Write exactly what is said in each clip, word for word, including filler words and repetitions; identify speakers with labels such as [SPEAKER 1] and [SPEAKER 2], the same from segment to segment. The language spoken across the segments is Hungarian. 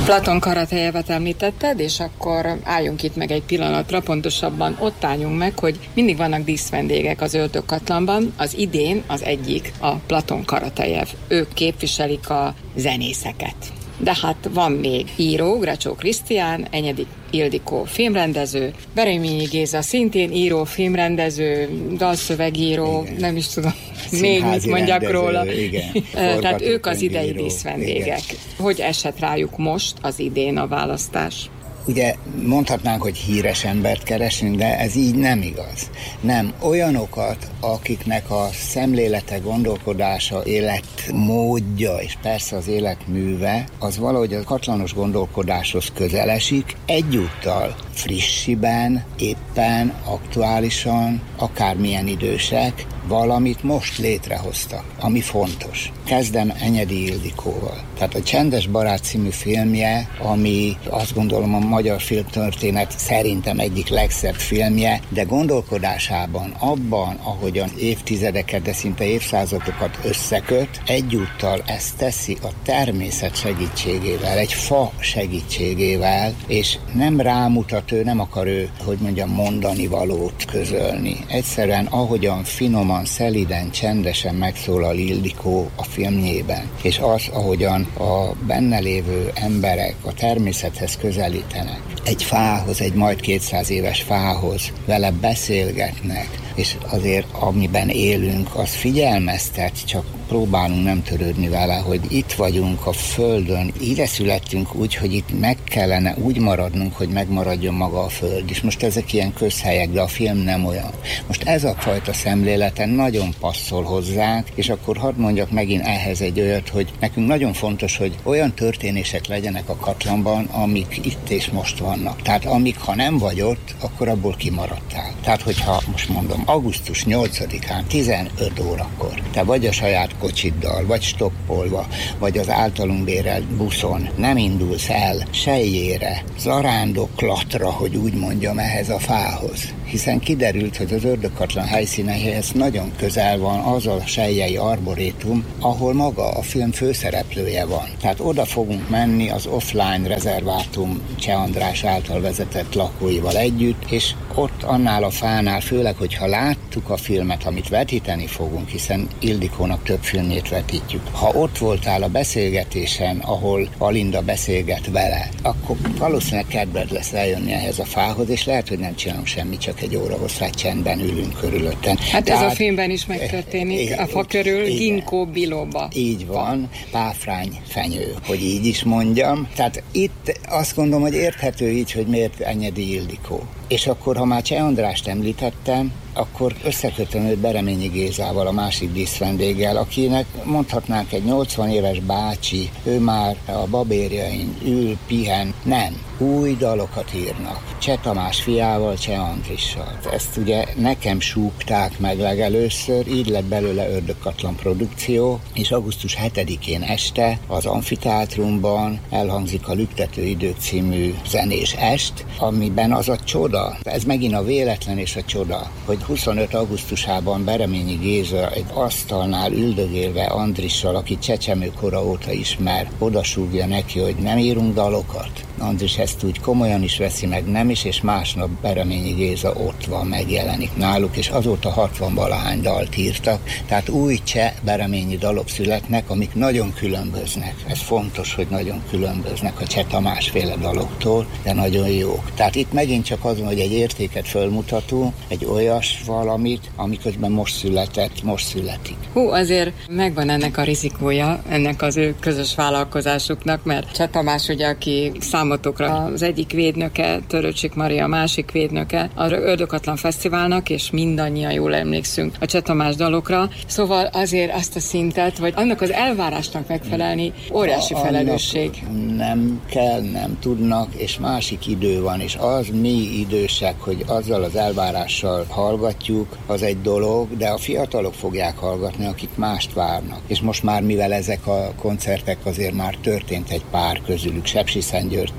[SPEAKER 1] Platon Karatejevet említetted, és akkor álljunk itt meg egy pillanatra, pontosabban ott álljunk meg, hogy mindig vannak díszvendégek az Ördögkatlanban. Az idén az egyik a Platon Karatejev. Ők képviselik a zenészeket. De hát van még író, Grecsó Krisztián, Enyedi Ildikó filmrendező, Bereményi Géza szintén író, filmrendező, dalszövegíró, igen. Nem is tudom, még mit mondjak rendező, róla. Igen. Tehát ők az idei díszvendégek. Hogy esett rájuk most az idén a választás?
[SPEAKER 2] Ugye mondhatnánk, hogy híres embert keresünk, de ez így nem igaz. Nem, olyanokat, akiknek a szemlélete, gondolkodása, életmódja, és persze az életműve, az valahogy a katlanos gondolkodáshoz közel esik, egyúttal frissiben, éppen, aktuálisan, akármilyen idősek, valamit most létrehoztak, ami fontos. Kezdem Enyedi Ildikóval. Tehát a Csendes barát című filmje, ami azt gondolom a magyar filmtörténet szerintem egyik legszebb filmje, de gondolkodásában, abban, ahogyan évtizedeket, de szinte évszázadokat összeköt, egyúttal ezt teszi a természet segítségével, egy fa segítségével, és nem rámutat ő, nem akar ő, hogy mondjam, mondani valót közölni. Egyszerűen ahogyan finoman, szeliden, csendesen megszólal Ildikó a filmjében, és az, ahogyan a benne lévő emberek a természethez közelítenek, egy fához, egy majd kétszáz éves fához, vele beszélgetnek, és azért amiben élünk, az figyelmeztet, csak próbálunk nem törődni vele, hogy itt vagyunk a Földön, ide születtünk úgy, hogy itt meg kellene úgy maradnunk, hogy megmaradjon maga a Föld. És most ezek ilyen közhelyek, de a film nem olyan. Most ez a fajta szemlélete nagyon passzol hozzánk, és akkor hadd mondjak megint ehhez egy olyat, hogy nekünk nagyon fontos, hogy olyan történések legyenek a Katlanban, amik itt és most vannak. Tehát amik, ha nem vagy ott, akkor abból kimaradtál. Tehát, hogyha most mondom, augusztus nyolcadikán, tizenöt órakor, te vagy a saját kocsiddal, vagy stoppolva, vagy az általunk bérelt buszon nem indulsz el sejjére, zarándoklatra, hogy úgy mondjam, ehhez a fához. Hiszen kiderült, hogy az Ördögkatlan helyszíneihez nagyon közel van az a sejjei arborétum, ahol maga a film főszereplője van. Tehát oda fogunk menni az offline rezervátum Cseh András által vezetett lakóival együtt, és ott annál a fánál, főleg, hogyha láttuk a filmet, amit vetíteni fogunk, hiszen Ildikónak több filmjét vetítjük. Ha ott voltál a beszélgetésen, ahol Alinda beszélget vele, akkor valószínűleg kedved lesz eljönni ehhez a fához, és lehet, hogy nem csinálunk semmit, csak egy óra hosszát csendben ülünk körülötten.
[SPEAKER 1] Hát tehát, ez a filmben is megtörténik, igen, a fa körül, ginkgo biloba.
[SPEAKER 2] Így van, páfrány fenyő, hogy így is mondjam. Tehát itt azt gondolom, hogy érthető így, hogy miért Enyedi Ildikó. És akkor, ha már Cseh Andrást említettem, akkor összekötöm őt Bereményi Gézával, a másik díszvendéggel, akinek mondhatnánk egy nyolcvan éves bácsi, ő már a babérjain ül, pihen. Nem, új dalokat írnak. Cseh Tamás fiával, Cseh Andrissal. Ezt ugye nekem súgták meg legelőször, így lett belőle Ördögkatlan produkció, és augusztus hetedikén este az Amfiteátrumban elhangzik a Lüktető idők című zenés est, amiben az a csoda, ez megint a véletlen és a csoda, hogy huszonöt augusztusában Bereményi Géza egy asztalnál üldögélve Andrissal, aki csecsemőkora óta ismer, odasúgja neki, hogy nem írunk dalokat. Andris ezt úgy komolyan is veszi meg, nem is, és másnap Bereményi Géza ott van, megjelenik náluk, és azóta hatvan-valahány dalt írtak, tehát új cseh bereményi dalok születnek, amik nagyon különböznek. Ez fontos, hogy nagyon különböznek a Cseh Tamás-féle daloktól, de nagyon jók. Tehát itt megint csak azon, hogy egy értéket fölmutató, egy olyas valamit, amiközben most született, most születik.
[SPEAKER 1] Hú, azért megvan ennek a rizikója, ennek az ő közös vállalkozásuknak, mert Cseh Tamás ugye, aki számotokra az egyik védnöke, Törőcsik Maria a másik védnöke az Ördögkatlan Fesztiválnak, és mindannyian jól emlékszünk a Cseh Tamás dalokra. Szóval azért azt a szintet, vagy annak az elvárásnak megfelelni óriási felelősség.
[SPEAKER 2] Nem kell, nem tudnak, és másik idő van, és az mi idősek, hogy azzal az elvárással hallgatjuk, az egy dolog, de a fiatalok fogják hallgatni, akik mást várnak. És most már, mivel ezek a koncertek azért már történt egy pár közülük, Sepsiszentgyörgytől Győr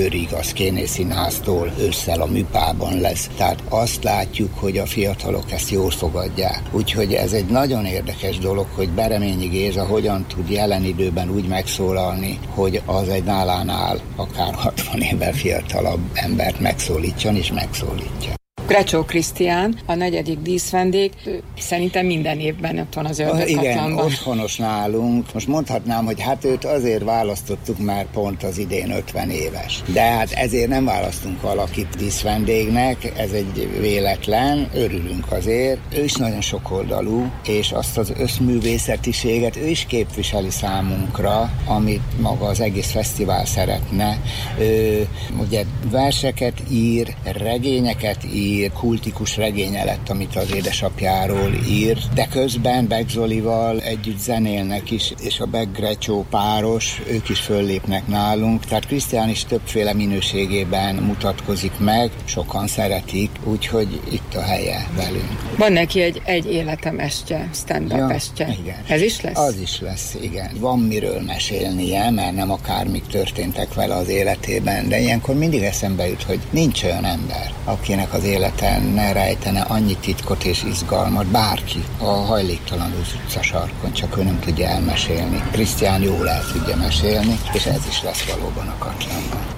[SPEAKER 2] őrig a Szkéné Színháztól ősszel a Műpában lesz. Tehát azt látjuk, hogy a fiatalok ezt jól fogadják. Úgyhogy ez egy nagyon érdekes dolog, hogy Bereményi Géza hogyan tud jelen időben úgy megszólalni, hogy az egy nálánál akár hatvan évvel fiatalabb embert megszólítson és megszólítja.
[SPEAKER 1] Grecsó Krisztián, a negyedik díszvendég, szerintem minden évben ott van az Ördögkatlanban.
[SPEAKER 2] Igen, otthonos nálunk. Most mondhatnám, hogy hát őt azért választottuk, mert pont az idén ötven éves. De hát ezért nem választunk valakit díszvendégnek, ez egy véletlen, örülünk azért. Ő is nagyon sokoldalú, és azt az összművészetiséget ő is képviseli számunkra, amit maga az egész fesztivál szeretne. Ő ugye verseket ír, regényeket ír, kultikus regénye lett, amit az édesapjáról ír, de közben Beck Zolival együtt zenélnek is, és a Beck-Grecsó páros, ők is föllépnek nálunk, tehát Krisztián is többféle minőségében mutatkozik meg, sokan szeretik, úgyhogy itt a helye velünk.
[SPEAKER 1] Van neki egy, egy életem estje, stand-up ja, estje.
[SPEAKER 2] Igen.
[SPEAKER 1] Ez is lesz?
[SPEAKER 2] Az is lesz, igen. Van miről mesélnie, mert nem akármik történtek vele az életében, de ilyenkor mindig eszembe jut, hogy nincs olyan ember, akinek az életen ne rejtene annyi titkot és izgalmat, bárki a hajléktalanul utca sarkon, csak ő nem tudja elmesélni. Krisztián jól el tudja mesélni, és ez is lesz valóban a Katlanban.